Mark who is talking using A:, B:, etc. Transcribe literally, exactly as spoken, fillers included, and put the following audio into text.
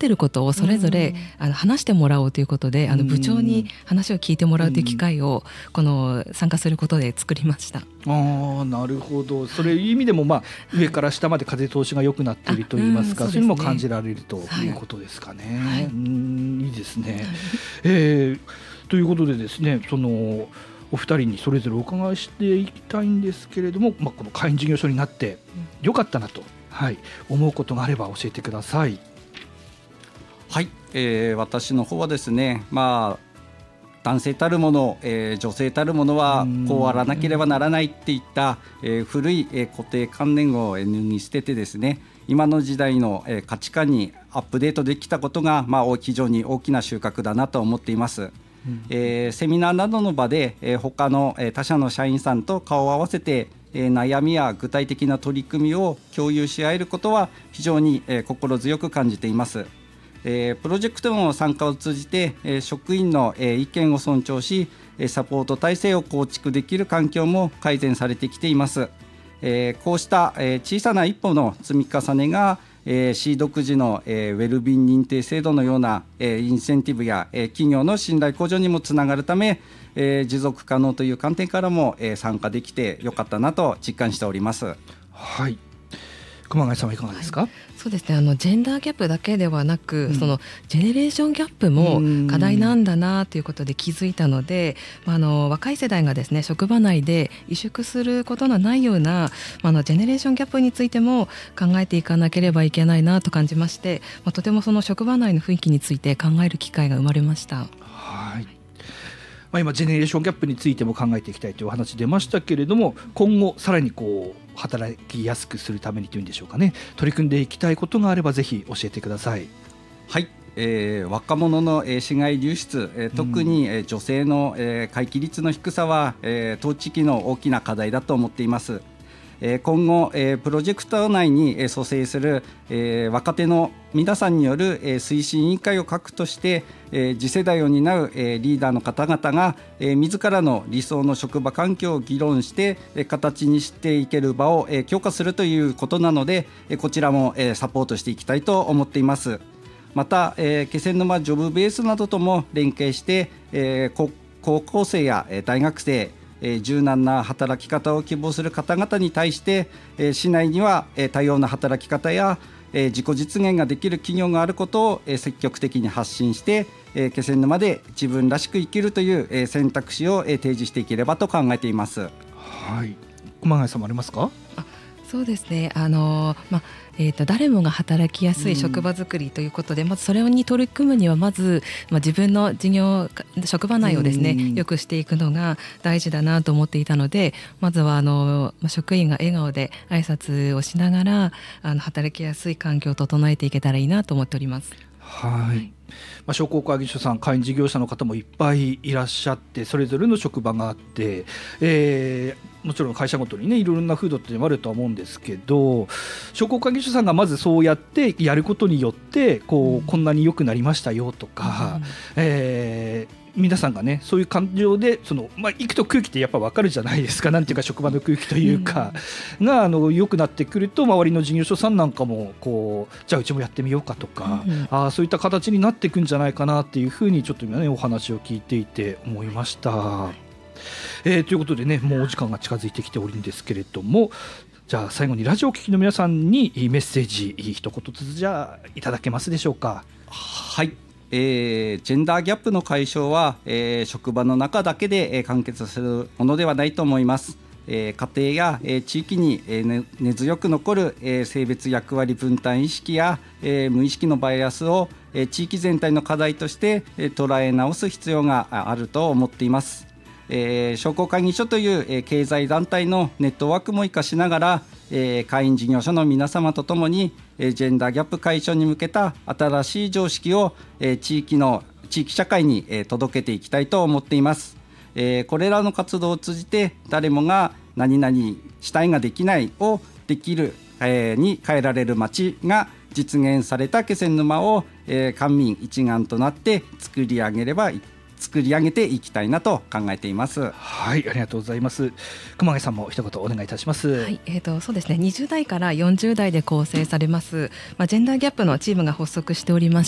A: っていることをそれぞれあの話してもらおうということで、あの部長に話を聞いてもらうという機会をこの参加することで作りました。
B: あ、なるほど。それいう意味でも、まあ、上から下まで風通しが良くなっているといいますか、そういうのも感じられるということですかね。はい、うん、いいですね。えー、ということでですね、そのお二人にそれぞれお伺いしていきたいんですけれども、まあ、この会員事業所になってよかったなと、はい、思うことがあれば教えてください。
C: はい、えー、私の方はですね、まあ男性たるもの、えー、女性たるものはこうあらなければならないっていった、えー、古い、えー、固定観念を脱ぎ捨ててですね、今の時代の、えー、価値観にアップデートできたことが、まあ、非常に大きな収穫だなと思っています。うん、えー、セミナーなどの場で、えー、他の、えー、他社の社員さんと顔を合わせて、えー、悩みや具体的な取り組みを共有し合えることは非常に、えー、心強く感じています。えー、プロジェクトの参加を通じて、えー、職員の、えー、意見を尊重し、えー、サポート体制を構築できる環境も改善されてきています。えー、こうした、えー、小さな一歩の積み重ねが、えー、市独自の、えー、ウェルビー認定制度のような、えー、インセンティブや、えー、企業の信頼向上にもつながるため、えー、持続可能という観点からも、えー、参加できてよかったなと実感しております。
B: はい、熊谷さんはいかがですか？はい、
A: そうですね、あのジェンダーギャップだけではなく、うん、そのジェネレーションギャップも課題なんだなということで気づいたので、あの若い世代がですね、職場内で萎縮することのないようなあのジェネレーションギャップについても考えていかなければいけないなと感じまして、まあ、とてもその職場内の雰囲気について考える機会が生まれました。
B: はい、まあ、今ジェネレーションギャップについても考えていきたいというお話出ましたけれども、今後さらにこう働きやすくするためにというんでしょうかね、取り組んでいきたいことがあればぜひ教えてください。
C: はい、えー、若者の、えー、市外流出、えー、特に、えー、女性の、えー、回帰率の低さは、えー、当地域の大きな課題だと思っています。えー、今後、えー、プロジェクト内に、えー、蘇生する、えー、若手の皆さんによる、えー、推進委員会を核として、えー、次世代を担う、えー、リーダーの方々が、えー、自らの理想の職場環境を議論して、えー、形にしていける場を、えー、強化するということなので、えー、こちらも、えー、サポートしていきたいと思っています。また、えー、気仙沼ジョブベースなどとも連携して、えー、高校生や、えー、大学生、えー、柔軟な働き方を希望する方々に対して、えー、市内には、えー、多様な働き方や、えー、自己実現ができる企業があることを、えー、積極的に発信して、えー、気仙沼で自分らしく生きるという、えー、選択肢を、えー、提示していければと考えています。
B: はい、熊谷さんもありますか？
A: あ、そうですね、あの、まあえー、と誰もが働きやすい職場づくりということで、うん、まずそれに取り組むにはまず、まあ、自分の事業職場内をですね、うん、良くしていくのが大事だなと思っていたので、まずはあの、まあ、職員が笑顔で挨拶をしながらあの働きやすい環境を整えていけたらいいなと思っております。
B: はい、まあ、商工会議所さん、会員事業者の方もいっぱいいらっしゃって、それぞれの職場があって、えー、もちろん会社ごとにねいろいろな風土ってあるとは思うんですけど、商工会議所さんがまずそうやってやることによってこう、うん、こんなに良くなりましたよとか、うん、えー皆さんがねそういう感情でその、まあ、生きと空気ってやっぱ分かるじゃないですか。なんていうか職場の空気というか、うん、があの良くなってくると、周りの事業所さんなんかもこうじゃあうちもやってみようかとか、うん、あそういった形になっていくんじゃないかなっていうふうにちょっと今ねお話を聞いていて思いました。えー、ということでね、もうお時間が近づいてきておるんですけれども、じゃあ最後にラジオを聴きの皆さんにメッセージ一言ずつじゃあいただけますでしょうか？
C: はい、えー、ジェンダーギャップの解消は、えー、職場の中だけで、えー、完結するものではないと思います。えー、家庭や、えー、地域に、えーね、根強く残る、えー、性別役割分担意識や、えー、無意識のバイアスを、えー、地域全体の課題として、えー、捉え直す必要があると思っています。えー、商工会議所という、えー、経済団体のネットワークも生かしながら、えー、会員事業所の皆様とともに、えー、ジェンダーギャップ解消に向けた新しい常識を、えー、地域の地域社会に、えー、届けていきたいと思っています。えー、これらの活動を通じて誰もが何々したいができないをできる、えー、に変えられる街が実現された気仙沼を、えー、官民一丸となって作り上げればいい作り上げていきたいなと考えています。
B: はい、ありがとうございます。熊谷さんも一言お願いいたします。
A: はい、えーと、そうですね、にじゅう代からよんじゅう代で構成されます、まあ、ジェンダーギャップのチームが発足しておりまし